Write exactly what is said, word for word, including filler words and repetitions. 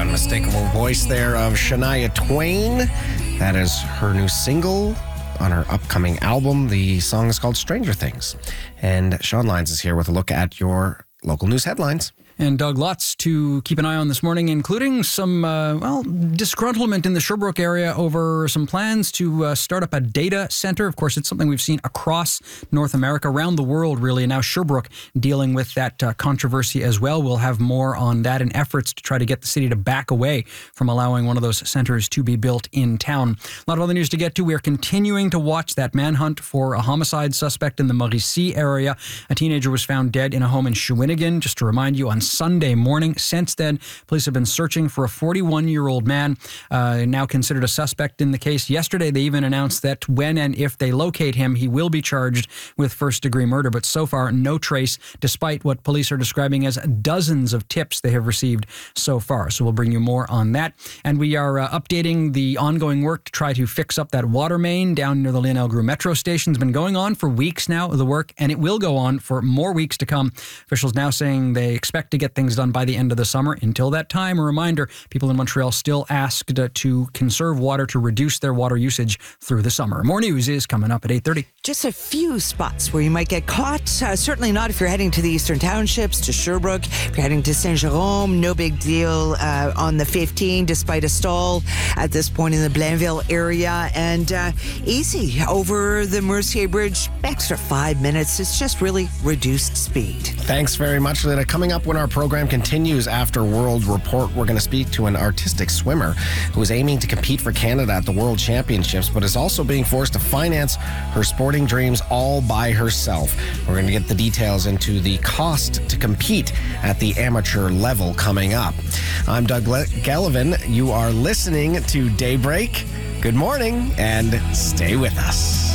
unmistakable voice there of Shania Twain. That is her new single on her upcoming album. The song is called Stranger Things. And Sean Lyons is here with a look at your local news headlines. And Doug, lots to keep an eye on this morning, including some, uh, well, disgruntlement in the Sherbrooke area over some plans to uh, start up a data center. Of course, it's something we've seen across North America, around the world, really. And now Sherbrooke dealing with that uh, controversy as well. We'll have more on that and efforts to try to get the city to back away from allowing one of those centers to be built in town. A lot of other news to get to. We're continuing to watch that manhunt for a homicide suspect in the Mauricie area. A teenager was found dead in a home in Shawinigan. Just to remind you, on Sunday morning. Since then, police have been searching for a forty-one-year-old man, uh, now considered a suspect in the case. Yesterday, they even announced that when and if they locate him, he will be charged with first-degree murder. But so far, no trace, despite what police are describing as dozens of tips they have received so far. So we'll bring you more on that. And we are uh, updating the ongoing work to try to fix up that water main down near the Lionel Groux metro station. It's been going on for weeks now, the work, and it will go on for more weeks to come. Officials now saying they expect to get things done by the end of the summer. Until that time, a reminder, people in Montreal still asked uh, to conserve water to reduce their water usage through the summer. More news is coming up at eight thirty. Just a few spots where you might get caught. Uh, certainly not if you're heading to the Eastern Townships, to Sherbrooke. If you're heading to Saint-Jérôme, no big deal uh, on the fifteen, despite a stall at this point in the Blainville area. And uh, easy over the Mercier Bridge, extra five minutes. It's just really reduced speed. Thanks very much, Lita. Coming up when our program continues after World Report, we're going to speak to an artistic swimmer who is aiming to compete for Canada at the World Championships, but is also being forced to finance her sporting dreams all by herself. We're going to get the details into the cost to compete at the amateur level coming up. I'm Doug Gallivan. You are listening to Daybreak. Good morning and stay with us.